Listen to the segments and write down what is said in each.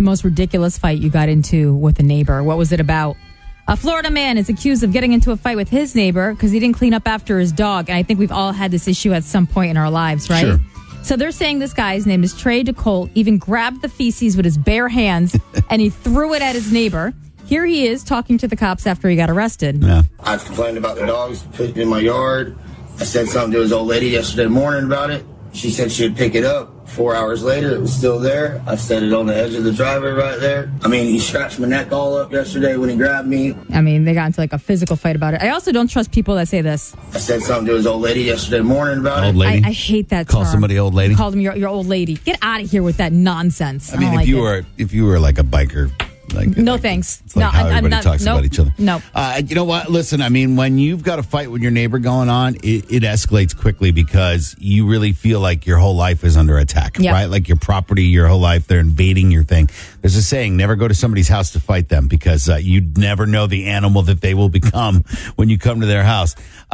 most ridiculous fight you got into with a neighbor. What was it about? A Florida man is accused of getting into a fight with his neighbor because he didn't clean up after his dog. And I think we've all had this issue at some point in our lives, right? Sure. So they're saying this guy's name is Trey DeColt, even grabbed the feces with his bare hands and he threw it at his neighbor. Here he is talking to the cops after he got arrested. Yeah. I complained about the dogs in my yard. I said something to his old lady yesterday morning about it. She said she would pick it up. 4 hours later, it was still there. I set it on the edge of the driveway right there. I mean, he scratched my neck all up yesterday when he grabbed me. I mean, they got into like a physical fight about it. I also don't trust people that say this. I said something to his old lady yesterday morning about Old it. lady? I hate that Call term. somebody old lady? Called him your old lady. Get out of here with that nonsense. I mean, don't if like you were like a biker, no thanks. It's like how everybody talks about each other. No. You know what? Listen, I mean, when you've got a fight with your neighbor going on, it escalates quickly because you really feel like your whole life is under attack, Yep. right? Like your property, your whole life, they're invading your thing. There's a saying, never go to somebody's house to fight them because you never know the animal that they will become when you come to their house.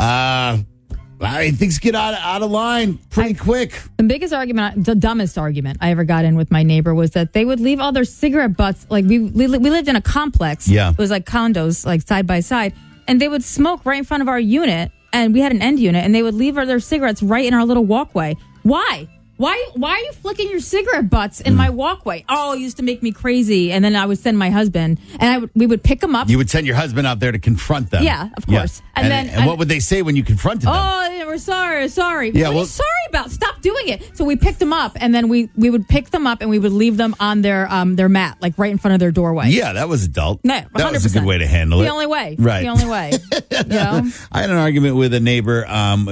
Things get out of line pretty quick. The biggest argument, the dumbest argument I ever got in with my neighbor was that they would leave all their cigarette butts. Like we lived in a complex. Yeah. It was like condos, like side by side. And they would smoke right in front of our unit. And we had an end unit. And they would leave their cigarettes right in our little walkway. Why? Why are you flicking your cigarette butts in my walkway? Oh, it used to make me crazy. And then I would send my husband, and we would pick them up. You would send your husband out there to confront them. Yeah, of course. Yeah. And what would they say when you confronted them? Oh, yeah, we're sorry. Yeah, What are you sorry about? Stop doing it. So we picked them up, and then we would pick them up, and we would leave them on their mat, like right in front of their doorway. Yeah, that was adult. No, that was a 100%. good way to handle it. The only way. Right. The only way. You know? I had an argument with a neighbor.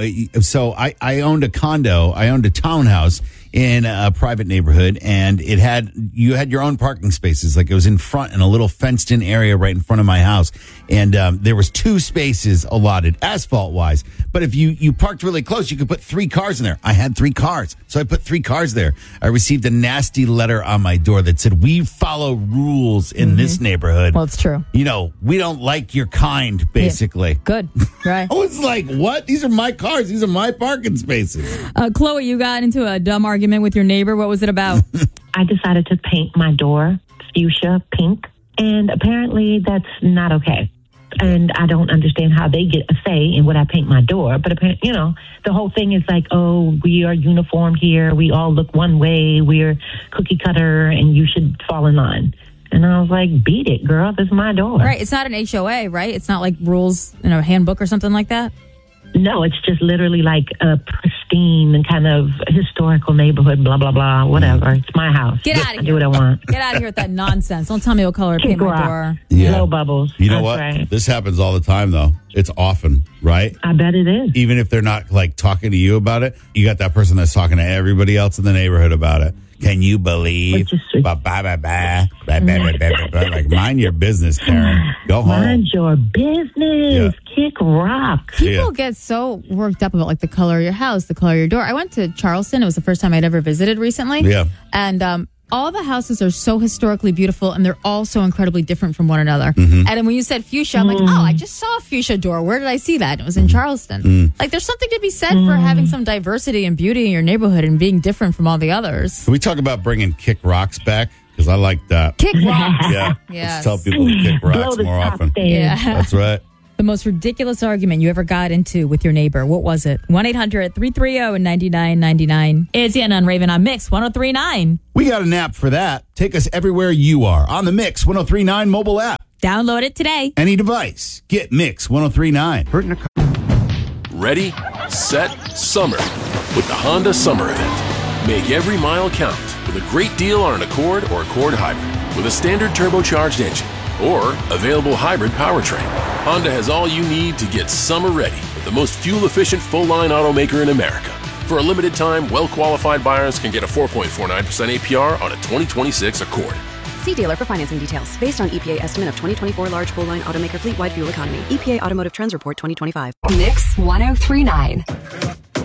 So I owned a condo. I owned a townhouse in a private neighborhood, and you had your own parking spaces. Like it was in front in a little fenced in area right in front of my house. And there was 2 spaces allotted asphalt wise. But if you parked really close, you could put 3 cars in there. I had 3 cars. So I put 3 cars there. I received a nasty letter on my door that said, "We follow rules in this neighborhood." Well, it's true. You know, we don't like your kind, basically. Good. Right. I was like, what? These are my cars. These are my parking spaces. Chloe, you got into a dumb argument with your neighbor. What was it about? I decided to paint my door fuchsia pink, and apparently that's not okay. And I don't understand how they get a say in what I paint my door. But apparently, the whole thing is like, oh, we are uniform here. We all look one way. We're cookie cutter, and you should fall in line. And I was like, beat it, girl. This is my door. Right. It's not an HOA, right? It's not like rules in a handbook or something like that. No, it's just literally like a pristine and kind of historical neighborhood, blah, blah, blah, whatever. It's my house. Get out of here. I do what I want. Get out of here with that nonsense. Don't tell me what color to paint my door. No bubbles. You know That's what? right. This happens all the time, though. It's often, right? I bet it is. Even if they're not like talking to you about it, you got that person that's talking to everybody else in the neighborhood about it. Can you believe? Like, mind your business, Karen. Go home. Mind your business. Kick rock. People get so worked up about like the color of your house, the color of your door. I went to Charleston. It was the first time I'd ever visited recently. Yeah. And all the houses are so historically beautiful, and they're all so incredibly different from one another. And then when you said fuchsia, I'm like, oh, I just saw a fuchsia door. Where did I see that? It was in Charleston. Like, there's something to be said for having some diversity and beauty in your neighborhood and being different from all the others. Can we talk about bringing kick rocks back? Because I like that. Kick rocks. Yeah. Yes. Let's tell people to kick Blow rocks the more top often. down. Yeah. That's right. The most ridiculous argument you ever got into with your neighbor. What was it? 1-800-330-9999. It's Anna and Raven on Mix 103.9. We got an app for that. Take us everywhere you are on the Mix 103.9 mobile app. Download it today. Any device. Get Mix 103.9. Ready, set, summer with the Honda Summer Event. Make every mile count with a great deal on an Accord or Accord Hybrid with a standard turbocharged engine or available hybrid powertrain. Honda has all you need to get summer ready with the most fuel-efficient full-line automaker in America. For a limited time, well-qualified buyers can get a 4.49% APR on a 2026 Accord. See dealer for financing details. Based on EPA estimate of 2024 large full-line automaker fleet-wide fuel economy. EPA Automotive Trends Report 2025. Mix 103.9.